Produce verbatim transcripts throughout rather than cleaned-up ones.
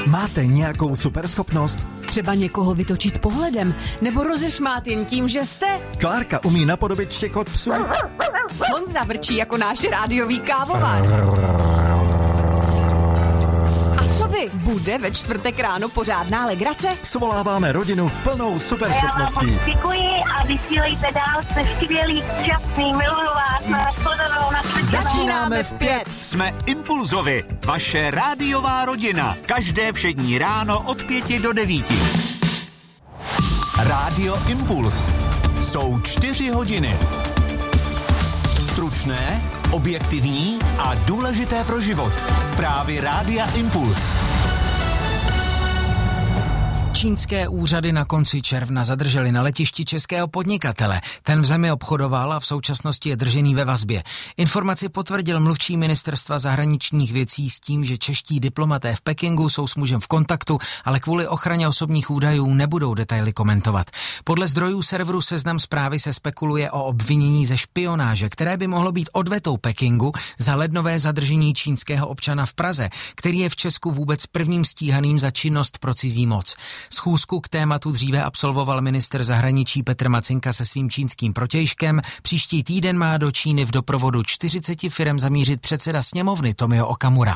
Máte nějakou superschopnost? Třeba někoho vytočit pohledem, nebo rozesmát jen tím, že jste. Klárka umí napodobit štěkot psů. Honza vrčí jako náš rádiový kávovar. A co vy? Bude ve čtvrtek ráno pořádná legrace? Svoláváme rodinu plnou superschopností. Já vám děkuji a vysílejte dál, jste skvělý, šťastný, miluju vás, nashledanou, na Začínáme v pět. Jsme Impulzovi, vaše rádiová rodina. Každé všední ráno od pěti do devíti. Rádio Impuls. Jsou čtyři hodiny. Stručné, objektivní a důležité pro život. Zprávy Rádia Impuls. Čínské úřady na konci června zadrželi na letišti českého podnikatele. Ten v zemi obchodoval a v současnosti je držený ve vazbě. Informaci potvrdil mluvčí ministerstva zahraničních věcí s tím, že čeští diplomaté v Pekingu jsou s mužem v kontaktu, ale kvůli ochraně osobních údajů nebudou detaily komentovat. Podle zdrojů serveru Seznam Zprávy se spekuluje o obvinění ze špionáže, které by mohlo být odvetou Pekingu za lednové zadržení čínského občana v Praze, který je v Česku vůbec prvním stíhaným za činnost pro cizí moc. Schůzku k tématu dříve absolvoval ministr zahraničí Petr Macinka se svým čínským protějškem. Příští týden má do Číny v doprovodu čtyřiceti firem zamířit předseda sněmovny Tomio Okamura.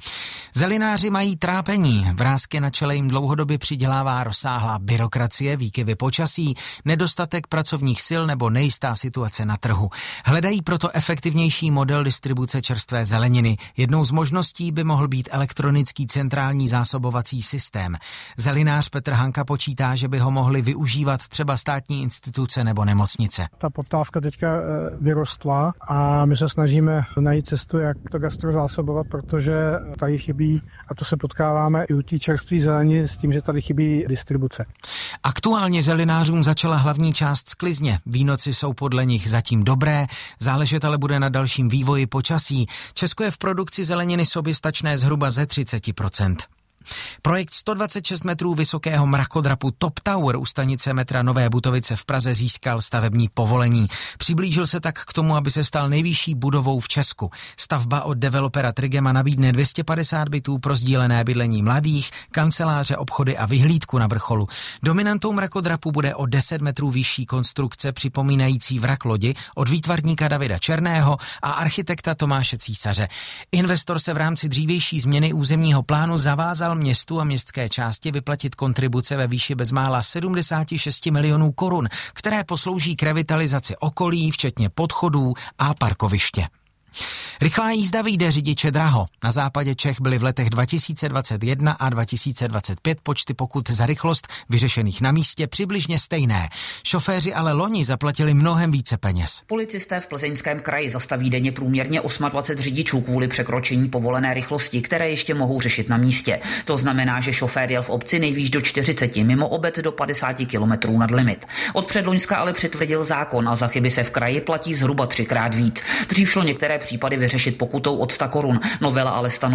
Zelináři mají trápení. Vrásky na čele jim dlouhodobě přidělává rozsáhlá byrokracie, výkyvy počasí, nedostatek pracovních sil nebo nejistá situace na trhu. Hledají proto efektivnější model distribuce čerstvé zeleniny. Jednou z možností by mohl být elektronický centrální zásobovací systém. Zelinář Petr Hanka počítá, že by ho mohli využívat třeba státní instituce nebo nemocnice. Ta poptávka teďka vyrostla a my se snažíme najít cestu, jak to gastro zásobovat, protože tady chybí, a to se potkáváme i u té čerstvé zeleniny s tím, že tady chybí distribuce. Aktuálně zelinářům začala hlavní část sklizně. Výnoci jsou podle nich zatím dobré, záležet ale bude na dalším vývoji počasí. Česko je v produkci zeleniny soběstačné zhruba ze třicet procent. Projekt sto dvacet šest metrů vysokého mrakodrapu Top Tower u stanice metra Nové Butovice v Praze získal stavební povolení. Přiblížil se tak k tomu, aby se stal nejvyšší budovou v Česku. Stavba od developera Trigema nabídne dvě stě padesát bytů pro sdílené bydlení mladých, kanceláře, obchody a vyhlídku na vrcholu. Dominantou mrakodrapu bude o deset metrů vyšší konstrukce připomínající vrak lodi od výtvarníka Davida Černého a architekta Tomáše Císaře. Investor se v rámci dřívější změny územního plánu zavázal městu a městské části vyplatit kontribuce ve výši bezmála sedmdesát šest milionů korun, které poslouží k revitalizaci okolí, včetně podchodů a parkoviště. Rychlá jízda vyjde řidiče draho. Na západě Čech byly v letech dva tisíce dvacet jedna a dva tisíce dvacet pět počty pokut za rychlost vyřešených na místě přibližně stejné. Šoféři ale loni zaplatili mnohem více peněz. Policisté v Plzeňském kraji zastaví denně průměrně dvacet osm řidičů kvůli překročení povolené rychlosti, které ještě mohou řešit na místě. To znamená, že šofér jel v obci nejvýš do čtyřicet, mimo obec do padesát kilometrů nad limit. Od předloňska ale přitvrdil zákon a za chyby se v kraji platí zhruba třikrát víc. Dřív šlo některé případy vyřešit pokutou od sto korun. Novela ale stanoví